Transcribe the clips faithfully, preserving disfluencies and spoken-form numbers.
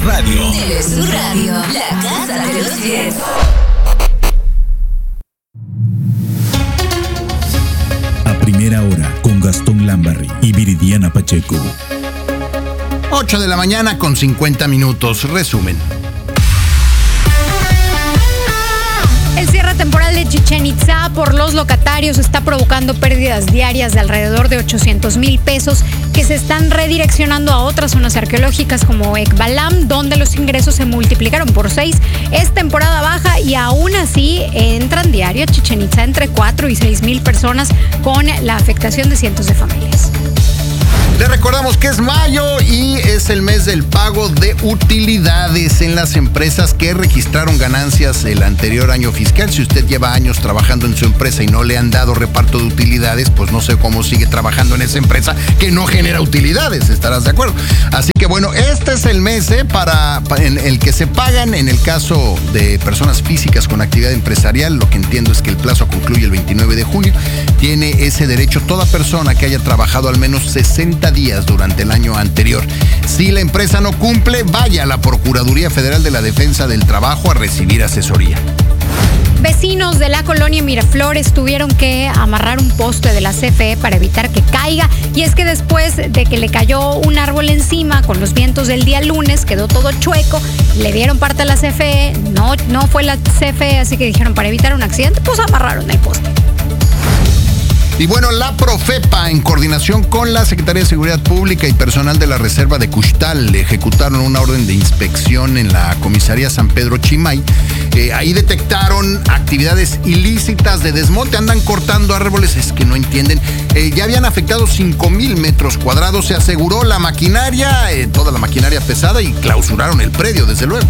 Radio. Telesur Radio, la casa de los diez. A primera hora, con Gastón Lambarri y Viridiana Pacheco. ocho de la mañana con cincuenta minutos. Resumen. El cierre temporal de Chichén Itzá por los locatarios está provocando pérdidas diarias de alrededor de ochocientos mil pesos que se están redireccionando a otras zonas arqueológicas como Ekbalam, donde los ingresos se multiplicaron por seis. Es temporada baja y aún así entran diario a Chichén Itzá entre cuatro y seis mil personas con la afectación de cientos de familias. Le recordamos que es mayo y es el mes del pago de utilidades en las empresas que registraron ganancias el anterior año fiscal. Si usted lleva años trabajando en su empresa y no le han dado reparto de utilidades, pues no sé cómo sigue trabajando en esa empresa que no genera utilidades, estarás de acuerdo. Así que bueno, este es el mes eh, para, para en el que se pagan. En el caso de personas físicas con actividad empresarial, lo que entiendo es que el plazo concluye el veintinueve de junio. Tiene ese derecho toda persona que haya trabajado al menos sesenta días durante el año anterior. Si la empresa no cumple, vaya a la Procuraduría Federal de la Defensa del Trabajo a recibir asesoría. Vecinos de la colonia Miraflores tuvieron que amarrar un poste de la C F E para evitar que caiga, y es que después de que le cayó un árbol encima con los vientos del día lunes, quedó todo chueco, le dieron parte a la C F E, no, no fue la C F E, así que dijeron para evitar un accidente, pues amarraron el poste. Y bueno, la Profepa, en coordinación con la Secretaría de Seguridad Pública y personal de la Reserva de Cuxtal, ejecutaron una orden de inspección en la comisaría San Pedro Chimay. Eh, ahí detectaron actividades ilícitas de desmonte, andan cortando árboles, es que no entienden. Eh, ya habían afectado cinco mil metros cuadrados, se aseguró la maquinaria, eh, toda la maquinaria pesada, y clausuraron el predio, desde luego.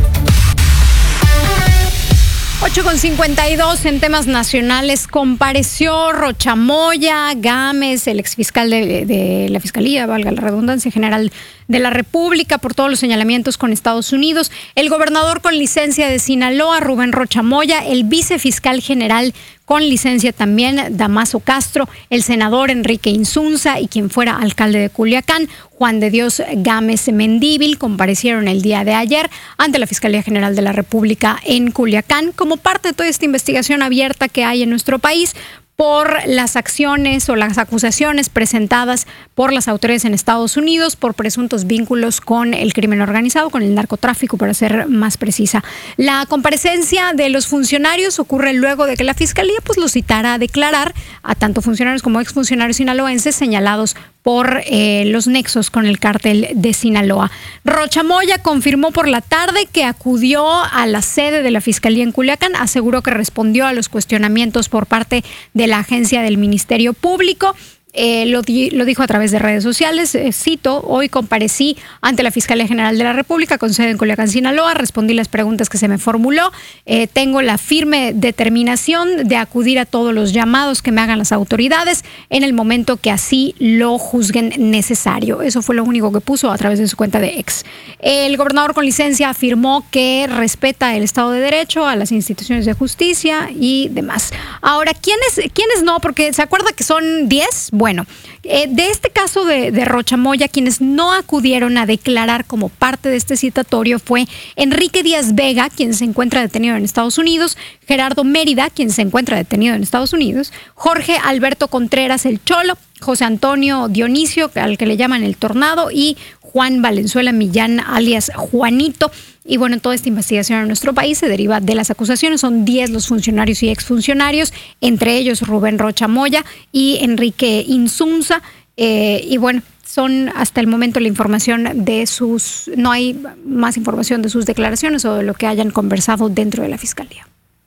ocho con cincuenta y dos en temas nacionales. Compareció Rocha Moya Gámez, el exfiscal de, de la Fiscalía, valga la redundancia, general de la República, por todos los señalamientos con Estados Unidos. El gobernador con licencia de Sinaloa, Rubén Rocha Moya, el vicefiscal general con licencia también, Damaso Castro, el senador Enrique Insunza y quien fuera alcalde de Culiacán, Juan de Dios Gámez Mendívil, comparecieron el día de ayer ante la Fiscalía General de la República en Culiacán como parte de toda esta investigación abierta que hay en nuestro país por las acciones o las acusaciones presentadas por las autoridades en Estados Unidos por presuntos vínculos con el crimen organizado, con el narcotráfico, para ser más precisa. La comparecencia de los funcionarios ocurre luego de que la Fiscalía pues los citara a declarar a tanto funcionarios como exfuncionarios sinaloenses señalados por eh, los nexos con el cártel de Sinaloa. Rocha Moya confirmó por la tarde que acudió a la sede de la Fiscalía en Culiacán, aseguró que respondió a los cuestionamientos por parte de la agencia del Ministerio Público. Eh, lo, di, lo dijo a través de redes sociales, eh, cito: hoy comparecí ante la Fiscalía General de la República con sede en Culiacán, Sinaloa, respondí las preguntas que se me formuló, eh, tengo la firme determinación de acudir a todos los llamados que me hagan las autoridades en el momento que así lo juzguen necesario. Eso fue lo único que puso a través de su cuenta de ex. El gobernador con licencia afirmó que respeta el Estado de Derecho, a las instituciones de justicia y demás. Ahora, ¿quiénes, quiénes no? Porque se acuerda que son diez. Bueno, eh, de este caso de, de Rocha Moya, quienes no acudieron a declarar como parte de este citatorio fue Enrique Díaz Vega, quien se encuentra detenido en Estados Unidos, Gerardo Mérida, quien se encuentra detenido en Estados Unidos, Jorge Alberto Contreras el Cholo, José Antonio Dionisio, al que le llaman el Tornado, y Juan Valenzuela Millán, alias Juanito. Y bueno, toda esta investigación en nuestro país se deriva de las acusaciones. Son diez los funcionarios y exfuncionarios, entre ellos Rubén Rocha Moya y Enrique Insunza. Eh, y bueno, son hasta el momento la información de sus... No hay más información de sus declaraciones o de lo que hayan conversado dentro de la Fiscalía.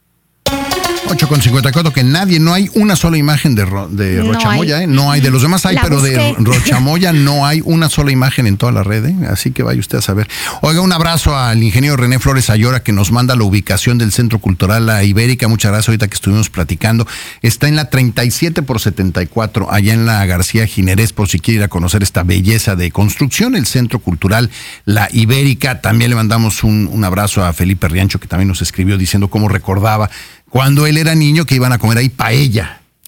ocho con cincuenta y cuatro, que nadie, no hay una sola imagen de, Ro, de no Rocha Moya, ¿eh? No hay, de los demás hay, la pero busqué. De Rocha Moya no hay una sola imagen en toda la red, ¿eh? Así que vaya usted a saber. Oiga, un abrazo al ingeniero René Flores Ayora, que nos manda la ubicación del Centro Cultural La Ibérica. Muchas gracias, ahorita que estuvimos platicando. Está en la treinta y siete por setenta y cuatro, allá en la García Ginerés, por si quiere ir a conocer esta belleza de construcción, el Centro Cultural La Ibérica. También le mandamos un, un abrazo a Felipe Riancho, que también nos escribió diciendo cómo recordaba cuando él era niño que iban a comer ahí paella.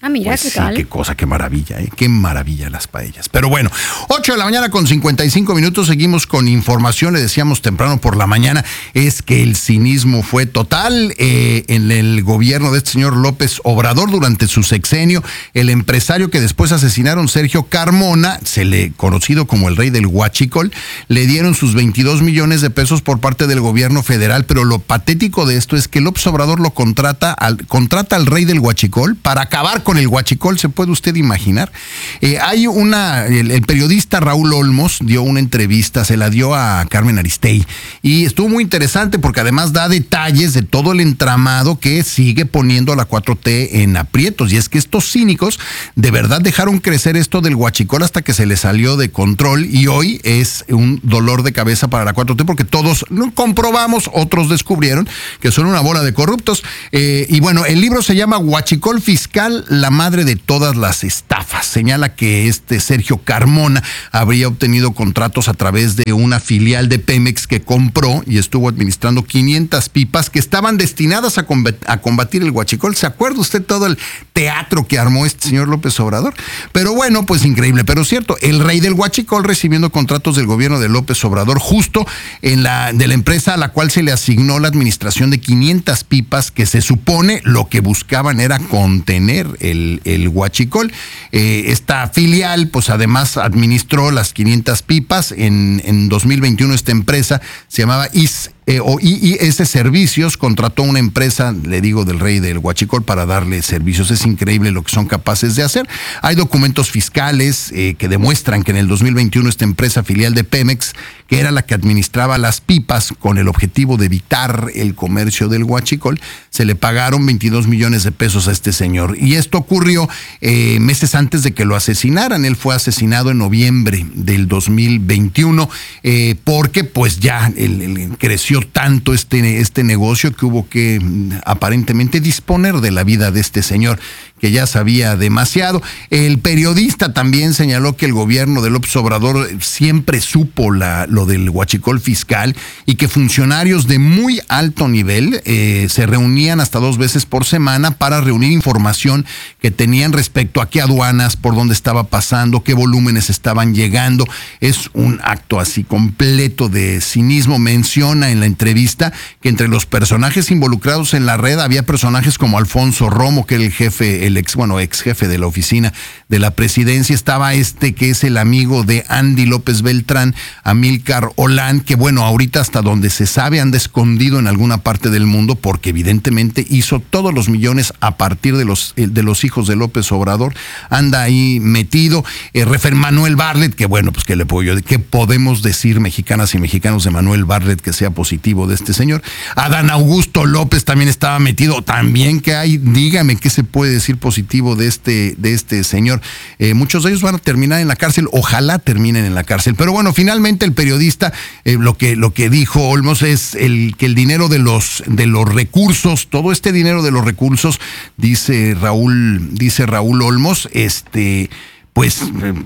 Ah, mira, pues ¿qué sí, tal? Qué cosa, qué maravilla, ¿eh? Qué maravilla las paellas. Pero bueno, ocho de la mañana con cincuenta y cinco minutos, seguimos con información. Le decíamos temprano por la mañana, es que el cinismo fue total eh, en el gobierno de este señor López Obrador durante su sexenio. El empresario que después asesinaron, Sergio Carmona, se le conocido como el rey del huachicol, le dieron sus veintidós millones de pesos por parte del gobierno federal, pero lo patético de esto es que López Obrador lo contrata al, contrata al rey del huachicol para acabar con el huachicol, ¿se puede usted imaginar? Eh, hay una, el, el periodista Raúl Olmos dio una entrevista, se la dio a Carmen Aristegui, y estuvo muy interesante porque además da detalles de todo el entramado que sigue poniendo a la cuatro T en aprietos, y es que estos cínicos de verdad dejaron crecer esto del huachicol hasta que se les salió de control, y hoy es un dolor de cabeza para la cuatro T porque todos lo comprobamos, otros descubrieron que son una bola de corruptos. Eh, y bueno, el libro se llama Huachicol Fiscal, la madre de todas las estafas. Señala que este Sergio Carmona habría obtenido contratos a través de una filial de Pemex que compró y estuvo administrando quinientas pipas que estaban destinadas a combatir, a combatir el huachicol. ¿Se acuerda usted todo el teatro que armó este señor López Obrador? Pero bueno, pues increíble, pero cierto, el rey del huachicol recibiendo contratos del gobierno de López Obrador justo en la de la empresa a la cual se le asignó la administración de quinientas pipas que se supone lo que buscaban era contener el, el huachicol. Eh, esta filial, pues además administró las quinientas pipas. En, en dos mil veintiuno esta empresa se llamaba I S Eh, o I I S Servicios, contrató una empresa, le digo, del rey del huachicol para darle servicios. Es increíble lo que son capaces de hacer. Hay documentos fiscales eh, que demuestran que en el dos mil veintiuno esta empresa filial de Pemex, que era la que administraba las pipas con el objetivo de evitar el comercio del huachicol, se le pagaron veintidós millones de pesos a este señor. Y esto ocurrió eh, meses antes de que lo asesinaran. Él fue asesinado en noviembre del dos mil veintiuno eh, porque pues ya el, el creció tanto este, este negocio que hubo que aparentemente disponer de la vida de este señor, que ya sabía demasiado. El periodista también señaló que el gobierno de López Obrador siempre supo la, lo del huachicol fiscal y que funcionarios de muy alto nivel eh, se reunían hasta dos veces por semana para reunir información que tenían respecto a qué aduanas, por dónde estaba pasando, qué volúmenes estaban llegando. Es un acto así completo de cinismo. Menciona en la entrevista que entre los personajes involucrados en la red había personajes como Alfonso Romo, que era el jefe, el ex, bueno, ex jefe de la oficina de la presidencia. Estaba este que es el amigo de Andy López Beltrán, Amílcar Olán, que bueno, ahorita hasta donde se sabe anda escondido en alguna parte del mundo porque evidentemente hizo todos los millones a partir de los, de los hijos de López Obrador. Anda ahí metido. Eh, Refer Manuel Bartlett, que bueno, pues qué le puedo yo, ¿qué podemos decir mexicanas y mexicanos de Manuel Bartlett que sea positivo de este señor? Adán Augusto López también estaba metido. También que hay, dígame qué se puede decir positivo de este, de este señor. Eh, muchos de ellos van a terminar en la cárcel, ojalá terminen en la cárcel. Pero bueno, finalmente el periodista, eh, lo que, lo que dijo Olmos es el, que el dinero de los, de los recursos, todo este dinero de los recursos, dice Raúl, dice Raúl Olmos, este... pues eh,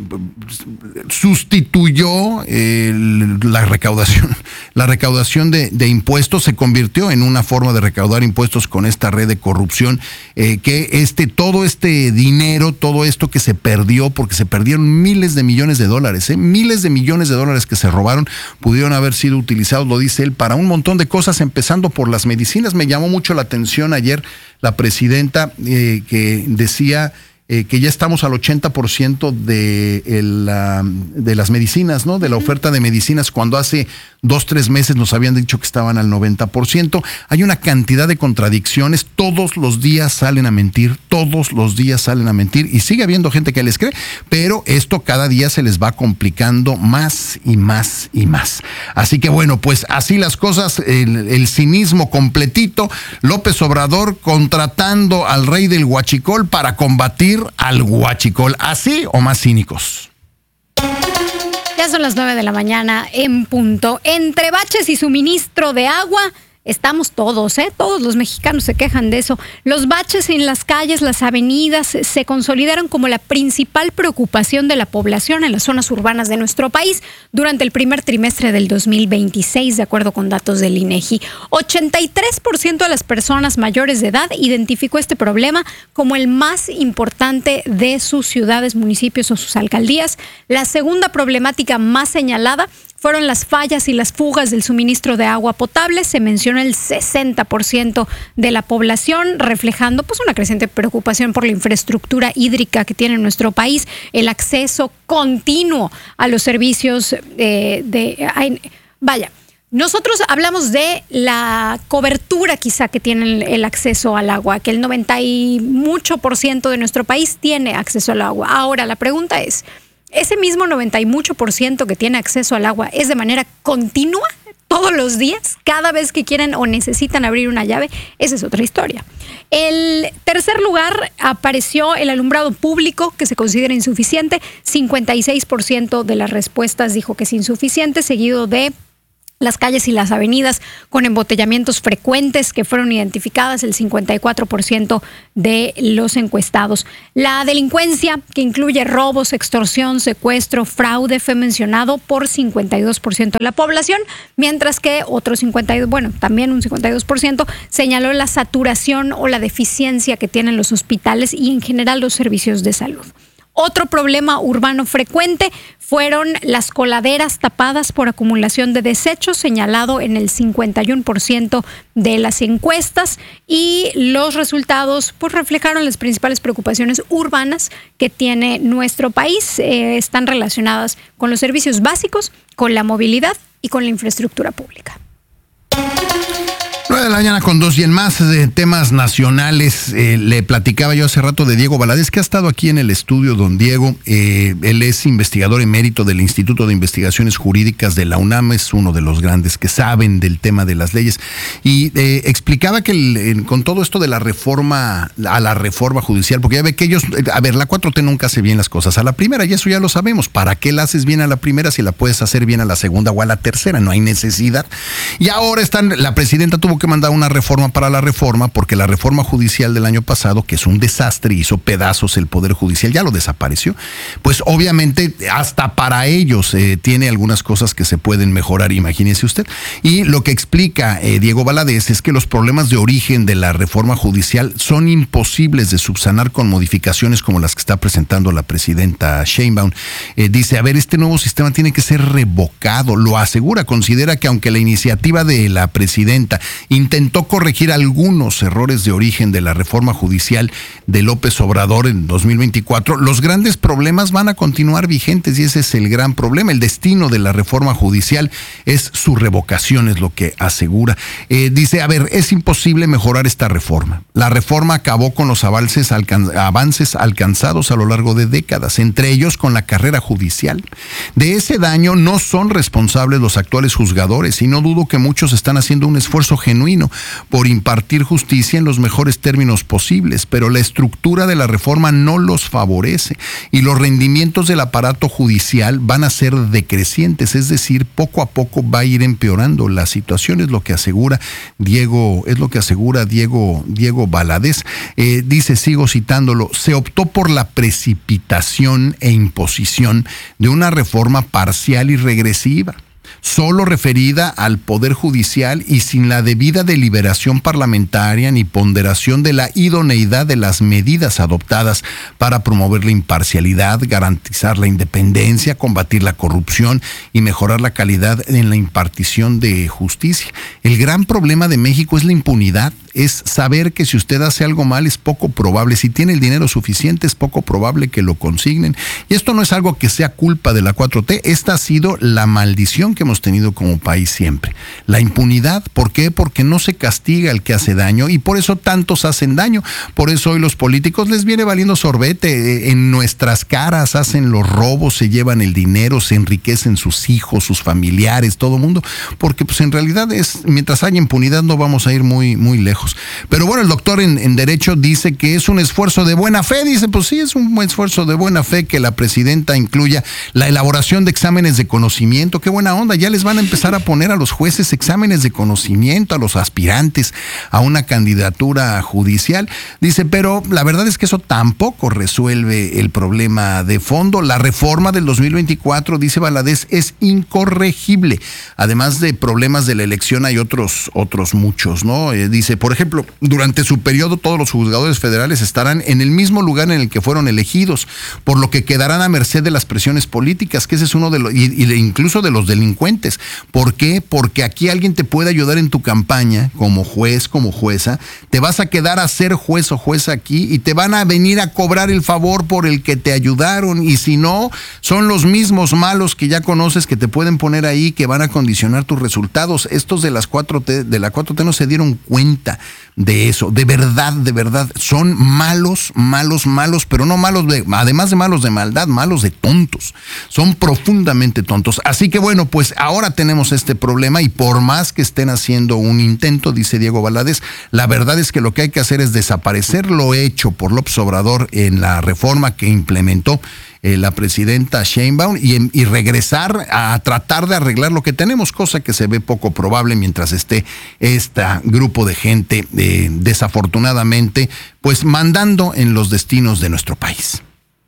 sustituyó eh, la recaudación. La recaudación de, de impuestos se convirtió en una forma de recaudar impuestos con esta red de corrupción, eh, que este, todo este dinero, todo esto que se perdió, porque se perdieron miles de millones de dólares, eh, miles de millones de dólares que se robaron, pudieron haber sido utilizados, lo dice él, para un montón de cosas, empezando por las medicinas. Me llamó mucho la atención ayer la presidenta eh, que decía Eh, que ya estamos al ochenta por ciento de, el, uh, de las medicinas, ¿no? De la oferta de medicinas, cuando hace dos, tres meses nos habían dicho que estaban al noventa por ciento. Hay una cantidad de contradicciones. Todos los días salen a mentir, todos los días salen a mentir, y sigue habiendo gente que les cree, pero esto cada día se les va complicando más y más y más. Así que bueno, pues así las cosas, el, el cinismo completito. López Obrador contratando al rey del huachicol para combatir al huachicol, así o más cínicos. Ya son las nueve de la mañana en punto. Entre baches y suministro de agua, Estamos todos, ¿eh? Todos los mexicanos se quejan de eso. Los baches en las calles, las avenidas, se consolidaron como la principal preocupación de la población en las zonas urbanas de nuestro país durante el primer trimestre del dos mil veintiséis, de acuerdo con datos del INEGI. ochenta y tres por ciento de las personas mayores de edad identificó este problema como el más importante de sus ciudades, municipios o sus alcaldías. La segunda problemática más señalada fueron las fallas y las fugas del suministro de agua potable. Se menciona el sesenta por ciento de la población, reflejando pues una creciente preocupación por la infraestructura hídrica que tiene nuestro país, el acceso continuo a los servicios eh, de... Ay, vaya, nosotros hablamos de la cobertura quizá que tiene el acceso al agua, que el noventa y mucho por ciento de nuestro país tiene acceso al agua. Ahora, la pregunta es, ese mismo noventa y mucho por ciento que tiene acceso al agua es de manera continua, todos los días, cada vez que quieren o necesitan abrir una llave. Esa es otra historia. El tercer lugar apareció el alumbrado público, que se considera insuficiente. cincuenta y seis por ciento de las respuestas dijo que es insuficiente, seguido de las calles y las avenidas con embotellamientos frecuentes que fueron identificadas, el cincuenta y cuatro por ciento de los encuestados. La delincuencia, que incluye robos, extorsión, secuestro, fraude, fue mencionado por cincuenta y dos por ciento de la población, mientras que otro cincuenta y dos, bueno, también un cincuenta y dos por ciento señaló la saturación o la deficiencia que tienen los hospitales y en general los servicios de salud. Otro problema urbano frecuente fueron las coladeras tapadas por acumulación de desechos, señalado en el cincuenta y uno por ciento de las encuestas, y los resultados pues, reflejaron las principales preocupaciones urbanas que tiene nuestro país. Eh, están relacionadas con los servicios básicos, con la movilidad y con la infraestructura pública. nueve de la mañana con dos y en más de temas nacionales. Eh, le platicaba yo hace rato de Diego Valadez, que ha estado aquí en el estudio. Don Diego, eh, él es investigador emérito del Instituto de Investigaciones Jurídicas de la UNAM, es uno de los grandes que saben del tema de las leyes, y eh, explicaba que el, el, con todo esto de la reforma, a la reforma judicial, porque ya ve que ellos, a ver, la cuatro T nunca hace bien las cosas a la primera, y eso ya lo sabemos. ¿Para qué la haces bien a la primera si la puedes hacer bien a la segunda o a la tercera? No hay necesidad. Y ahora están, la presidenta tuvo que mandar una reforma para la reforma, porque la reforma judicial del año pasado, que es un desastre, hizo pedazos el Poder Judicial, ya lo desapareció. Pues obviamente hasta para ellos eh, tiene algunas cosas que se pueden mejorar, imagínese usted. Y lo que explica eh, Diego Valadez es que los problemas de origen de la reforma judicial son imposibles de subsanar con modificaciones como las que está presentando la presidenta Sheinbaum. Eh, dice, a ver, este nuevo sistema tiene que ser revocado, lo asegura, considera que aunque la iniciativa de la presidenta intentó corregir algunos errores de origen de la reforma judicial de López Obrador en dos mil veinticuatro, los grandes problemas van a continuar vigentes, y ese es el gran problema. El destino de la reforma judicial es su revocación, es lo que asegura. Eh, dice, a ver, es imposible mejorar esta reforma. La reforma acabó con los avances, alcan- avances alcanzados a lo largo de décadas, entre ellos con la carrera judicial. De ese daño no son responsables los actuales juzgadores, y no dudo que muchos están haciendo un esfuerzo genuino por impartir justicia en los mejores términos posibles, pero la estructura de la reforma no los favorece y los rendimientos del aparato judicial van a ser decrecientes, es decir, poco a poco va a ir empeorando la situación, es lo que asegura Diego, es lo que asegura Diego, Diego Valadez. Eh, dice, sigo citándolo, se optó por la precipitación e imposición de una reforma parcial y regresiva, solo referida al Poder Judicial y sin la debida deliberación parlamentaria ni ponderación de la idoneidad de las medidas adoptadas para promover la imparcialidad, garantizar la independencia, combatir la corrupción y mejorar la calidad en la impartición de justicia. El gran problema de México es la impunidad, es saber que si usted hace algo mal es poco probable, si tiene el dinero suficiente es poco probable que lo consignen. Y esto no es algo que sea culpa de la cuatro T, esta ha sido la maldición que hemos tenido como país siempre. La impunidad, ¿por qué? Porque no se castiga al que hace daño, y por eso tantos hacen daño. Por eso hoy los políticos les viene valiendo sorbete, en nuestras caras hacen los robos, se llevan el dinero, se enriquecen sus hijos, sus familiares, todo el mundo, porque pues en realidad es, mientras haya impunidad no vamos a ir muy, muy lejos. Pero bueno, el doctor en, en Derecho dice que es un esfuerzo de buena fe, dice, pues sí, es un esfuerzo de buena fe que la presidenta incluya la elaboración de exámenes de conocimiento, qué buena onda. onda? Ya les van a empezar a poner a los jueces exámenes de conocimiento, a los aspirantes a una candidatura judicial. Dice, pero la verdad es que eso tampoco resuelve el problema de fondo. La reforma del dos mil veinticuatro, dice Valadez, es incorregible. Además de problemas de la elección, hay otros, otros muchos, ¿no? Eh, dice, por ejemplo, durante su periodo todos los juzgadores federales estarán en el mismo lugar en el que fueron elegidos, por lo que quedarán a merced de las presiones políticas, que ese es uno de los, y, y incluso de los delincuentes. ¿Por qué? Porque aquí alguien te puede ayudar en tu campaña, como juez, como jueza, te vas a quedar a ser juez o jueza aquí y te van a venir a cobrar el favor por el que te ayudaron, y si no, son los mismos malos que ya conoces que te pueden poner ahí, que van a condicionar tus resultados. Estos de las cuatro T, de la cuatro T no se dieron cuenta de eso, de verdad, de verdad, son malos, malos, malos, pero no malos de, además de malos de maldad, malos de tontos, son profundamente tontos. Así que bueno, pues ahora tenemos este problema, y por más que estén haciendo un intento, dice Diego Valadez, la verdad es que lo que hay que hacer es desaparecer lo hecho por López Obrador en la reforma que implementó Eh, la presidenta Sheinbaum y, y regresar a tratar de arreglar lo que tenemos, cosa que se ve poco probable mientras esté este grupo de gente eh, desafortunadamente pues mandando en los destinos de nuestro país.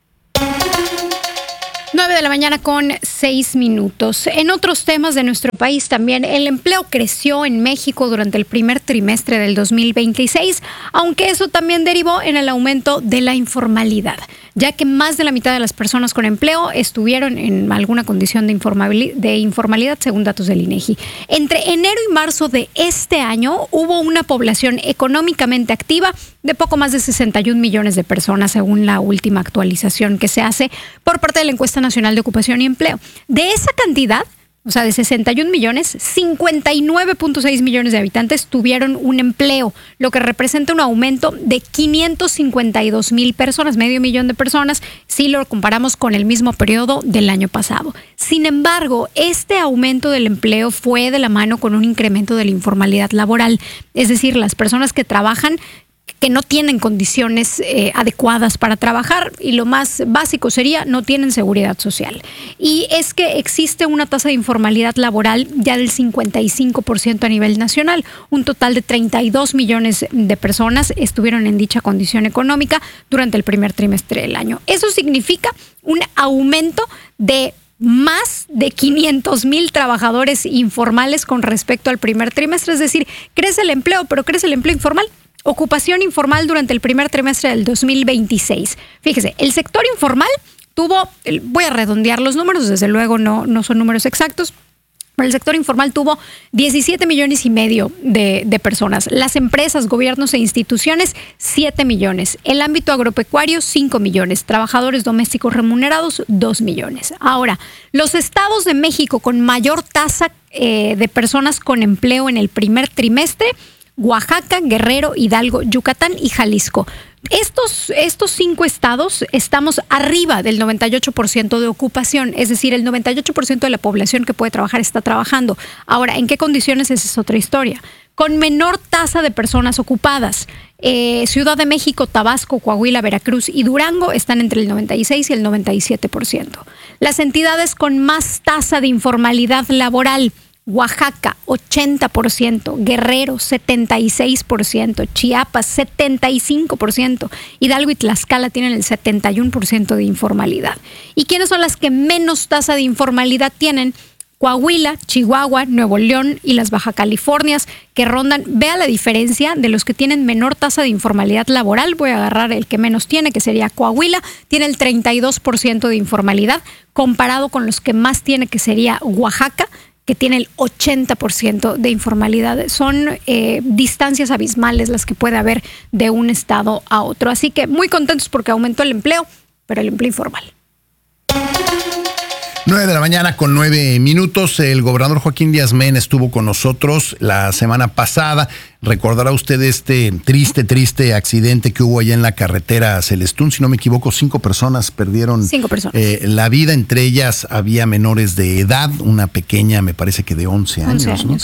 nueve de la mañana con seis minutos. En otros temas de nuestro país también, el empleo creció en México durante el primer trimestre del dos mil veintiséis, aunque eso también derivó en el aumento de la informalidad, ya que más de la mitad de las personas con empleo estuvieron en alguna condición de informalidad, de informalidad según datos del INEGI. Entre enero y marzo de este año hubo una población económicamente activa de poco más de sesenta y un millones de personas, según la última actualización que se hace por parte de la Encuesta Nacional de Ocupación y Empleo. De esa cantidad, o sea, de sesenta y un millones, cincuenta y nueve punto seis millones de habitantes tuvieron un empleo, lo que representa un aumento de quinientos cincuenta y dos mil personas, medio millón de personas, si lo comparamos con el mismo periodo del año pasado. Sin embargo, este aumento del empleo fue de la mano con un incremento de la informalidad laboral, es decir, las personas que trabajan que no tienen condiciones eh, adecuadas para trabajar, y lo más básico sería no tienen seguridad social. Y es que existe una tasa de informalidad laboral ya del cincuenta y cinco por ciento a nivel nacional. Un total de treinta y dos millones de personas estuvieron en dicha condición económica durante el primer trimestre del año. Eso significa un aumento de más de quinientos mil trabajadores informales con respecto al primer trimestre. Es decir, crece el empleo, pero crece el empleo informal. Ocupación informal durante el primer trimestre del dos mil veintiséis. Fíjese, el sector informal tuvo, voy a redondear los números, desde luego no, no son números exactos, pero el sector informal tuvo diecisiete millones y medio de, de personas. Las empresas, gobiernos e instituciones, siete millones. El ámbito agropecuario, cinco millones. Trabajadores domésticos remunerados, dos millones. Ahora, los estados de México con mayor tasa eh, de personas con empleo en el primer trimestre: Oaxaca, Guerrero, Hidalgo, Yucatán y Jalisco. Estos, estos cinco estados estamos arriba del noventa y ocho por ciento de ocupación, es decir, el noventa y ocho por ciento de la población que puede trabajar está trabajando. Ahora, ¿en qué condiciones? Esa es otra historia. Con menor tasa de personas ocupadas, eh, Ciudad de México, Tabasco, Coahuila, Veracruz y Durango están entre el noventa y seis y el noventa y siete por ciento. Las entidades con más tasa de informalidad laboral: Oaxaca, ochenta por ciento, Guerrero, setenta y seis por ciento, Chiapas, setenta y cinco por ciento, Hidalgo y Tlaxcala tienen el setenta y uno por ciento de informalidad. ¿Y quiénes son las que menos tasa de informalidad tienen? Coahuila, Chihuahua, Nuevo León y las Baja Californias, que rondan, vea la diferencia de los que tienen menor tasa de informalidad laboral. Voy a agarrar el que menos tiene, que sería Coahuila, tiene el treinta y dos por ciento de informalidad, comparado con los que más tiene, que sería Oaxaca, que tiene el ochenta por ciento de informalidad. Son eh, distancias abismales las que puede haber de un estado a otro. Así que muy contentos porque aumentó el empleo, pero el empleo informal. nueve de la mañana con nueve minutos. El gobernador Joaquín Díaz Mena estuvo con nosotros la semana pasada. Recordará usted este triste, triste accidente que hubo allá en la carretera Celestún. Si no me equivoco, cinco personas perdieron cinco personas. Eh, la vida. Entre ellas había menores de edad, una pequeña, me parece que de once años, once años, ¿no? Sí.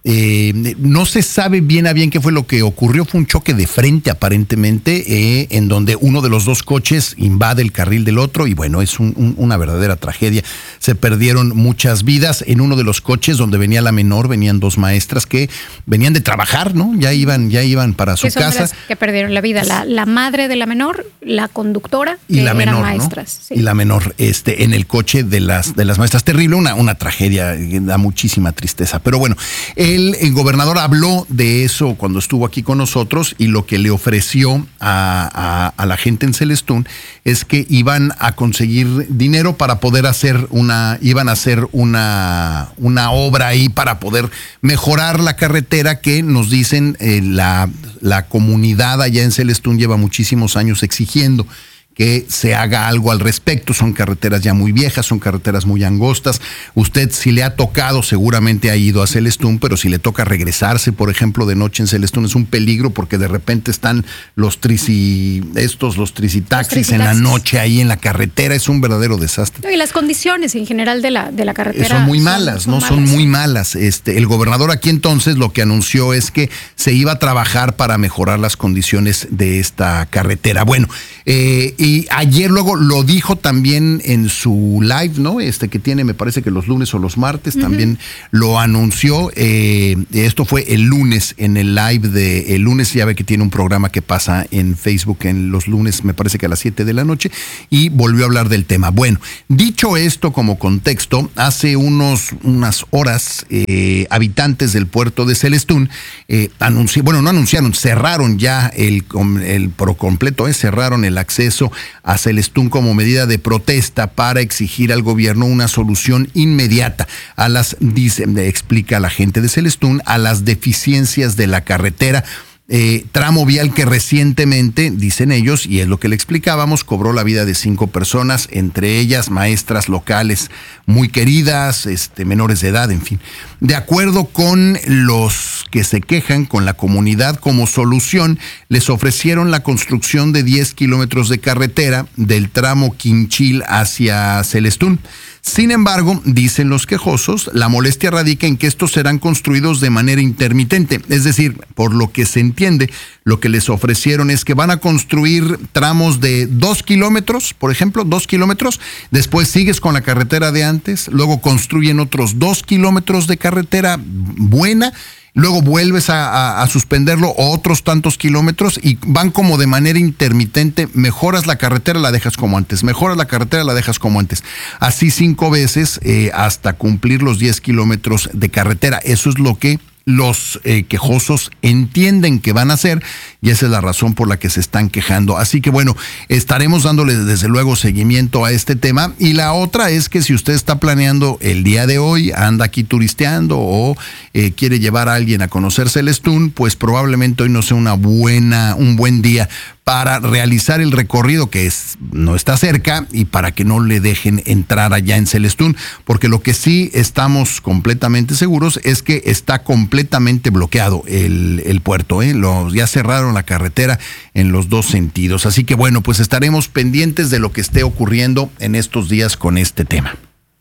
Eh, no se sabe bien a bien qué fue lo que ocurrió. Fue un choque de frente aparentemente, eh, en donde uno de los dos coches invade el carril del otro y bueno, es un, un, una verdadera tragedia. Se perdieron muchas vidas. En uno de los coches donde venía la menor venían dos maestras que venían de trabajar, ¿no? Ya iban, ya iban para su son casa. Las que perdieron la vida, la, la madre de la menor, la conductora y la menor, eran maestras. ¿no? Sí. Y la menor, este, en el coche de las, de las maestras. Terrible, una, una tragedia, da muchísima tristeza. Pero bueno, el, el gobernador habló de eso cuando estuvo aquí con nosotros y lo que le ofreció a, a, a la gente en Celestún es que iban a conseguir dinero para poder hacer una, iban a hacer una, una obra ahí para poder mejorar la carretera que nos dicen eh, la, la comunidad allá en Celestún lleva muchísimos años exigiendo que se haga algo al respecto. Son carreteras ya muy viejas, son carreteras muy angostas. Usted, si le ha tocado, seguramente ha ido a Celestún, pero si le toca regresarse, por ejemplo, de noche en Celestún, es un peligro porque de repente están los trici, estos, los tricitaxis en la noche ahí en la carretera. Es un verdadero desastre. Y las condiciones en general de la, de la carretera son muy malas, son, son ¿no? Malas. Son muy malas. Este, el gobernador aquí entonces lo que anunció es que se iba a trabajar para mejorar las condiciones de esta carretera. Bueno, eh, y ayer luego lo dijo también en su live, ¿no? Este que tiene, me parece que los lunes o los martes, uh-huh. También lo anunció. Eh, esto fue el lunes, en el live de el lunes, ya ve que tiene un programa que pasa en Facebook en los lunes, me parece que a las siete de la noche, y volvió a hablar del tema. Bueno, dicho esto como contexto, hace unos, unas horas, eh, habitantes del puerto de Celestún eh, anunciaron, bueno, no anunciaron, cerraron ya el, el por completo, eh, cerraron el acceso a Celestún como medida de protesta para exigir al gobierno una solución inmediata a las, dice, explica la gente de Celestún, a las deficiencias de la carretera. Eh, tramo vial que recientemente, dicen ellos, y es lo que le explicábamos, cobró la vida de cinco personas, entre ellas maestras locales muy queridas, este, menores de edad, en fin. De acuerdo con los que se quejan, con la comunidad, como solución, les ofrecieron la construcción de diez kilómetros de carretera del tramo Quinchil hacia Celestún. Sin embargo, dicen los quejosos, la molestia radica en que estos serán construidos de manera intermitente. Es decir, por lo que se entiende, lo que les ofrecieron es que van a construir tramos de dos kilómetros, por ejemplo, dos kilómetros, después sigues con la carretera de antes, luego construyen otros dos kilómetros de carretera buena, luego vuelves a, a, a suspenderlo otros tantos kilómetros y van como de manera intermitente. Mejoras la carretera, la dejas como antes. Mejoras la carretera, la dejas como antes. Así cinco veces eh, hasta cumplir los diez kilómetros de carretera. Eso es lo que los eh, quejosos entienden que van a hacer y esa es la razón por la que se están quejando. Así que bueno, estaremos dándole desde luego seguimiento a este tema. Y la otra es que si usted está planeando el día de hoy, anda aquí turisteando o eh, quiere llevar a alguien a conocer Celestún, pues probablemente hoy no sea una buena, un buen día para realizar el recorrido que es, no está cerca y para que no le dejen entrar allá en Celestún, porque lo que sí estamos completamente seguros es que está completamente bloqueado el, el puerto, ¿eh? Los, ya cerraron la carretera en los dos sentidos. Así que bueno, pues estaremos pendientes de lo que esté ocurriendo en estos días con este tema.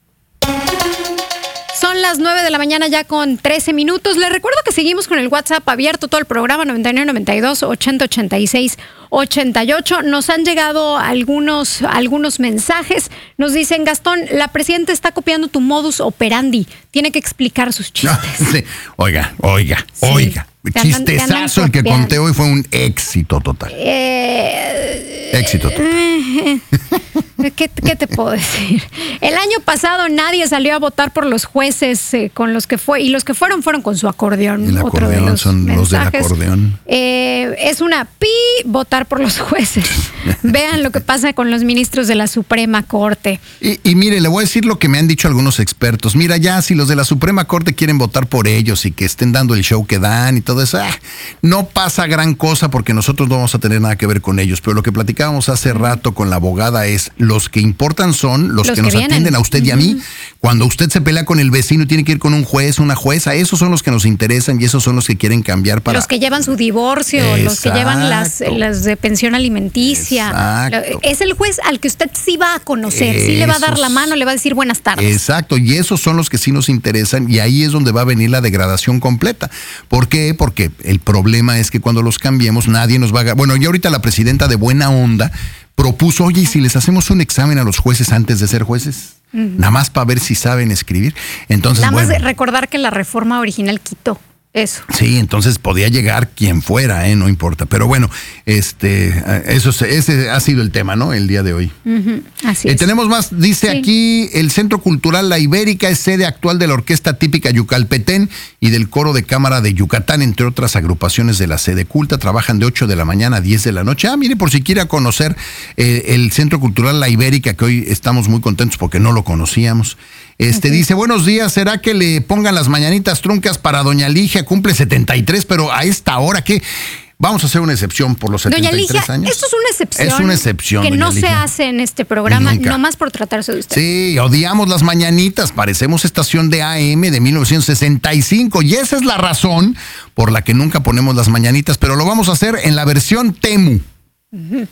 Son las nueve de la mañana ya con trece minutos. Les recuerdo que seguimos con el WhatsApp abierto todo el programa noventa y nueve noventa y dos ochenta ochenta y seis ochenta y ocho. Nos han llegado algunos, algunos mensajes. Nos dicen, Gastón, la presidenta está copiando tu modus operandi. Tiene que explicar sus chistes. Sí. Oiga, oiga, sí. oiga. Chistezazo el que conté hoy fue un éxito total. Eh, éxito total. Eh, ¿qué, ¿Qué te puedo decir? El año pasado nadie salió a votar por los jueces eh, con los que fue, y los que fueron fueron con su acordeón. El Otro acordeón de los son mensajes. Los del acordeón. Eh, es una pi votar por los jueces. Vean lo que pasa con los ministros de la Suprema Corte. Y, y mire, le voy a decir lo que me han dicho algunos expertos. Mira, ya si los de la Suprema Corte quieren votar por ellos y que estén dando el show que dan y todo eso, ah, no pasa gran cosa porque nosotros no vamos a tener nada que ver con ellos. Pero lo que platicábamos hace rato con la abogada es, los los que importan son los, Los que, que nos vienen. atienden a usted y a mí. Cuando usted se pelea con el vecino y tiene que ir con un juez, una jueza, esos son los que nos interesan y esos son los que quieren cambiar para... Los que llevan su divorcio, los que llevan las, Exacto. las de pensión alimenticia. Exacto. Es el juez al que usted sí va a conocer, sí le va a dar Esos- la mano, le va a decir buenas tardes. Exacto, y esos son los que sí nos interesan y ahí es donde va a venir la degradación completa. ¿Por qué? Porque el problema es que cuando los cambiemos nadie nos va a... Bueno, y ahorita la presidenta de Buena Onda propuso, oye, ¿y si les hacemos un examen a los jueces antes de ser jueces? Uh-huh. Nada más para ver si saben escribir. Entonces, Nada más bueno, de recordar que la reforma original quitó eso. sí, entonces podía llegar quien fuera, ¿eh? No importa. Pero bueno, este, eso, ese ha sido el tema, ¿no? El día de hoy. Uh-huh. Así Eh, es. tenemos más, dice Sí. aquí, el Centro Cultural La Ibérica es sede actual de la Orquesta Típica Yucalpetén y del Coro de Cámara de Yucatán, entre otras agrupaciones de la sede culta. Trabajan de ocho de la mañana a diez de la noche. Ah, mire, por si quiere conocer eh, el Centro Cultural La Ibérica, que hoy estamos muy contentos porque no lo conocíamos. Este okay. Dice, buenos días, ¿será que le pongan las mañanitas truncas para doña Ligia? Cumple setenta y tres, pero a esta hora, ¿qué? Vamos a hacer una excepción por los setenta y tres doña Ligia, años. Esto es una excepción. Es una excepción, que no Ligia. se hace en este programa, Nunca. nomás por tratarse de usted. Sí, odiamos las mañanitas, parecemos estación de A M de mil novecientos sesenta y cinco y esa es la razón por la que nunca ponemos las mañanitas, pero lo vamos a hacer en la versión Temu. Uh-huh.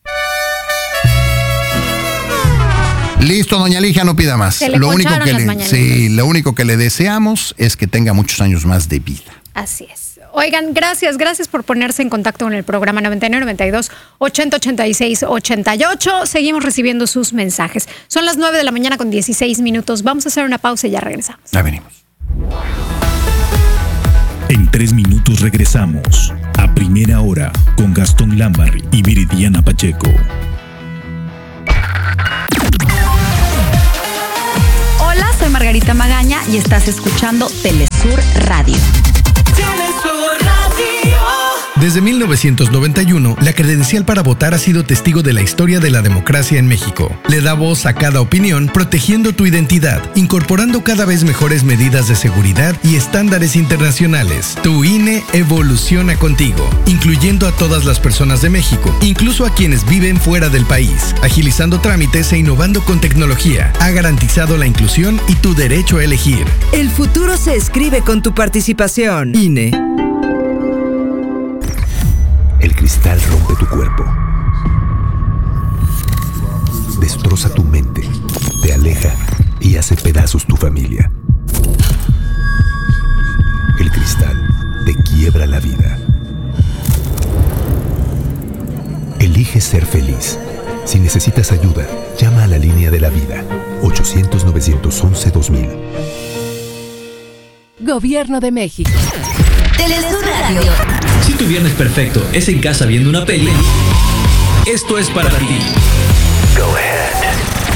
Listo, doña Ligia, no pida más. Se le lo único que las le, sí, lo único que le deseamos es que tenga muchos años más de vida. Así es. Oigan, gracias, gracias por ponerse en contacto con el programa noventa y nueve, noventa y dos, ochenta, ochenta y seis, ochenta y ocho. Seguimos recibiendo sus mensajes. Son las nueve de la mañana con dieciséis minutos. Vamos a hacer una pausa y ya regresamos. Ya venimos. En tres minutos regresamos a Primera Hora con Gastón Lambarri y Viridiana Pacheco. Hola, soy Margarita Magaña y estás escuchando Telesur Radio. Telesur Radio. Desde mil novecientos noventa y uno, la credencial para votar ha sido testigo de la historia de la democracia en México. Le da voz a cada opinión, protegiendo tu identidad, incorporando cada vez mejores medidas de seguridad y estándares internacionales. Tu I N E evoluciona contigo, incluyendo a todas las personas de México, incluso a quienes viven fuera del país, agilizando trámites e innovando con tecnología. Ha garantizado la inclusión y tu derecho a elegir. El futuro se escribe con tu participación. I N E. El cristal rompe tu cuerpo, destroza tu mente, te aleja y hace pedazos tu familia. El cristal te quiebra la vida. Elige ser feliz. Si necesitas ayuda, llama a la línea de la vida, ochocientos, novecientos once, dos mil. Gobierno de México. Telesur Radio. Si tu viernes perfecto es en casa viendo una peli, esto es para ti. Go ahead.